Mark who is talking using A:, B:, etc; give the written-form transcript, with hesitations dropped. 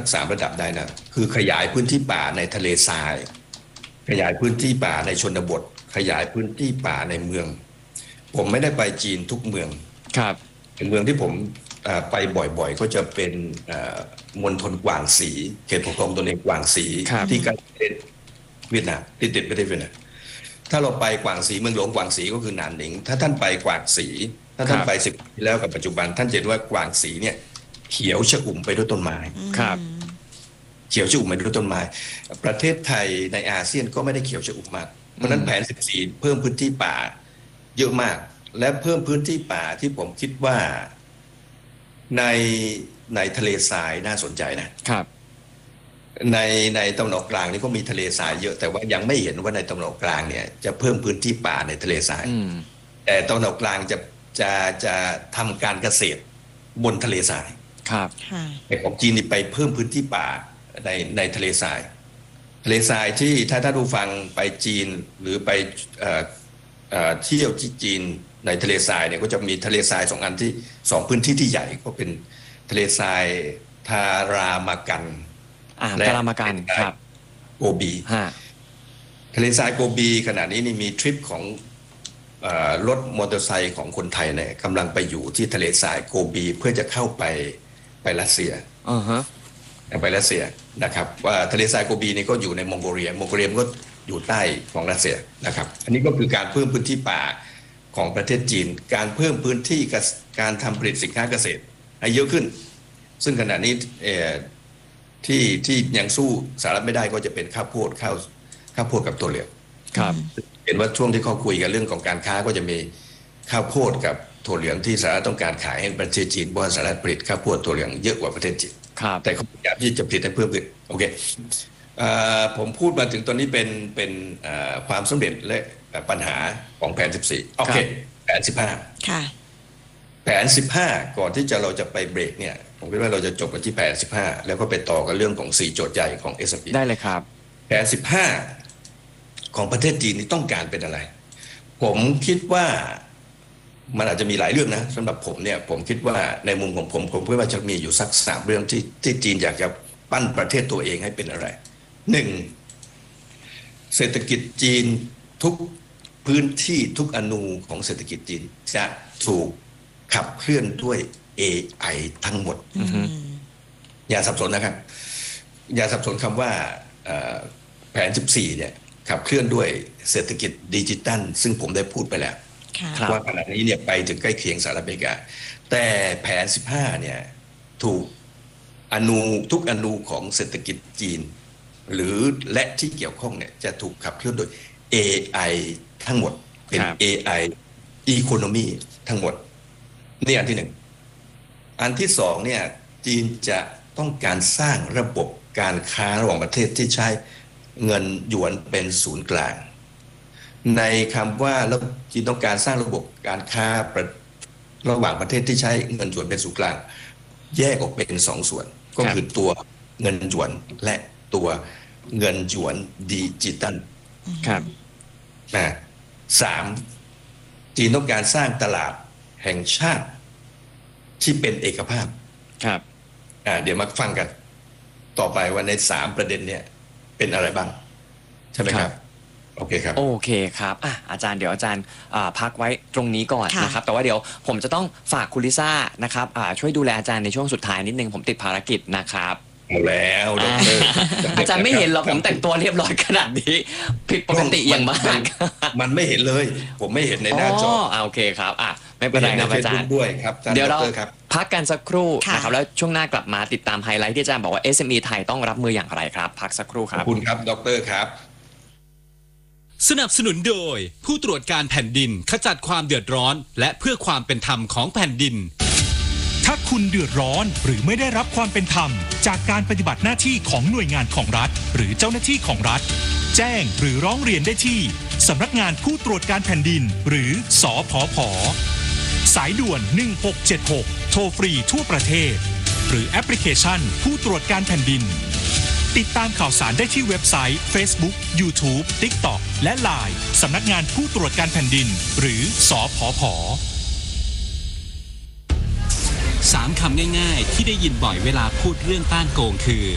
A: 3ระดับได้นะคือขยายพื้นที่ป่าในทะเลทรายขยายพื้นที่ป่าในชนบทขยายพื้นที่ป่าในเมืองผมไม่ได้ไปจีนทุกเมือง
B: ครับ
A: เมืองที่ผมไปบ่อยๆก็จะเป็นมณฑลกวางสีเขตปกครองตนเองกวางสีที่ใกล้ประเทศเวียดนามติดประเทศเวียดนามถ้าเราไปกวางสีเมืองหลวงกวางสีก็คือหนานหนิงถ้าท่านไปกวางสีถ้าท่านไป10 ปีแล้วกับปัจจุบันท่านจะเห็นว่ากวางสีเนี่ยเขียวชอุ่มไปด้วยต้นไม้
B: ครับ
A: เขียวชอุ่มไปด้วยต้นไม้ประเทศไทยในอาเซียนก็ไม่ได้เขียวชอุ่มมากเพราะนั้นแผน14เพิ่มพื้นที่ป่าเยอะมากและเพิ่มพื้นที่ป่าที่ผมคิดว่าในทะเลทรายน่าสนใจนะครับในตะวันออกกลางนี่ก็มีทะเลทรายเยอะแต่ว่ายังไม่เห็นว่าในตะวันออกกลางเนี่ยจะเพิ่มพื้นที่ป่าในทะเลทรายแต่ตะวันออกกลางจะทำการเกษตรบนทะเลทราย
B: ครับ
A: แต่ของจีนนี่ไปเพิ่มพื้นที่ป่าในทะเลทรายที่ถ้าท่านผู้ฟังไปจีนหรือไปเที่ยวที่จีนในทะเลทรายเนี่ยก็จะมีทะเลทราย2 อันที่2พื้นที่ที่ใหญ่ก็เป็นทะเลทรายทารามากัน
B: และทารามากันครับ
A: โกบีทะเลทรายโกบีขณะนี้นี่มีทริปของรถมอเตอร์ไซค์ของคนไทยเนี่ยกำลังไปอยู่ที่ทะเลทรายโกบีเพื่อจะเข้าไปรัสเซียไปรัสเซียนะครับว่าทะเลทรายโกบีนี่ก็อยู่ในมองโกเลียก็อยู่ใต้ของรัสเซียนะครับอันนี้ก็คือการเพิ่มพื้นที่ป่าของประเทศจีนการเพิ่มพื้นที่การทำผลิตสินค้าเกษตรให้เยอะขึ้นซึ่งขณะนี้ที่ยังสู้สหรัฐไม่ได้ก็จะเป็นข้าวโพดกับถั่วเหลือง
B: ครับ
A: เห็นว่าช่วงที่เขาคุยกันเรื่องของการค้าก็จะมีข้าวโพดกับถั่วเหลืองที่สหรัฐต้องการขายให้ประเทศจีนเพราะสหรัฐผลิตข้าวโพดถั่วเหลืองเยอะกว่าประเทศจีนแต่เขาพยายามที่จะผลิตให้เพิ่มขึ้นโอเคผมพูดมาถึงตอนนี้เป็นความสำเร็จและปัญหาของแผน14โอเคแผน15
C: ค่ะ
A: แผน15ก่อนที่เราจะไปเบรกเนี่ยผมคิดว่าเราจะจบกันที่แผน15แล้วก็ไปต่อกันเรื่องของ4โจทย์ใหญ่ของ SME
B: ได้เลยครับ
A: แผน15ของประเทศจีนนี่ต้องการเป็นอะไรผมคิดว่ามันอาจจะมีหลายเรื่องนะสำหรับผมเนี่ยผมคิดว่าในมุมของผมคิดว่าจะมีอยู่สัก3เรื่องที่จีนอยากจะปั้นประเทศตัวเองให้เป็นอะไร1เศรษฐกิจจีนทุกพื้นที่ทุกอนูของเศรษฐกิจจีนจะถูกขับเคลื่อนด้วย AI ทั้งหมดอย่าสับสนนะครับอย่าสับสนคำว่าแผน14เนี่ยขับเคลื่อนด้วยเศรษฐกิจดิจิตัลซึ่งผมได้พูดไปแล้วว่าขณะนี้เนี่ยไปถึงใกล้เคียงสหรัฐอเมริกาแต่แผน15เนี่ยถูกทุกอนูของเศรษฐกิจจีนหรือและที่เกี่ยวข้องเนี่ยจะถูกขับเคลื่อนโดย AI ทั้งหมดเป็น AI Economy ทั้งหมดนี่อันที่1อันที่2เนี่ยจีนจะต้องการสร้างระบบการค้าระหว่างประเทศที่ใช้เงินหยวนเป็นศูนย์กลางในคำว่าแล้วจีนต้องการสร้างระบบการค้าระหว่างประเทศที่ใช้เงินหยวนเป็นศูนย์กลางแยกออกเป็น2 ส่วนก็คือตัวเงินหยวนและตัวเงินหยวนดิจิตัล
B: ครับ
A: 3จีนต้องการสร้างตลาดแห่งชาติที่เป็นเอกภาพ
B: ครับ
A: เดี๋ยวมาฟังกันต่อไปว่าใน3ประเด็นเนี่ยเป็นอะไรบ้างใช่ไหมครับโอเคครับ
B: โอเคครับอาจารย์เดี๋ยวอาจารย์พักไว้ตรงนี้ก่อนนะครับแต่ว่าเดี๋ยวผมจะต้องฝากคุณลิซ่านะครับช่วยดูแลอาจารย์ในช่วงสุดท้ายนิดนึงผมติดภารกิจนะครับ
A: หมดแล้วดร.
B: อาจารย์ไม่เห็นหรอกผมแต่งตัวเรียบร้อยขนาดนี้ผิดปกติอย่างมาก
A: มันไม่เห็นเลยผมไม่เห็นในหน้าจอ
B: โอเคครับไม่เป็นไรครับอาจารย์
A: ด้วยครับ
B: เดี๋ยวเราพักกันสักครู่นะครับแล้วช่วงหน้ากลับมาติดตามไฮไลท์ที่อาจารย์บอกว่า SME ไทยต้องรับมืออย่างไรครับพักสักครู่ครับ
A: ขอบคุณครับดร.ครับ
D: สนับสนุนโดยผู้ตรวจการแผ่นดินขจัดความเดือดร้อนและเพื่อความเป็นธรรมของแผ่นดิน
E: ถ้าคุณเดือดร้อนหรือไม่ได้รับความเป็นธรรมจากการปฏิบัติหน้าที่ของหน่วยงานของรัฐหรือเจ้าหน้าที่ของรัฐแจ้งหรือร้องเรียนได้ที่สำนักงานผู้ตรวจการแผ่นดินหรือสผผ.สายด่วน1676โทรฟรีทั่วประเทศหรือแอปพลิเคชันผู้ตรวจการแผ่นดินติดตามข่าวสารได้ที่เว็บไซต์ Facebook YouTube TikTok และ LINE สำนักงานผู้ตรวจการแผ่นดินหรือสผผ.
D: 3 คำง่ายๆที่ได้ยินบ่อยเวลาพูดเรื่องต้านโกงคือ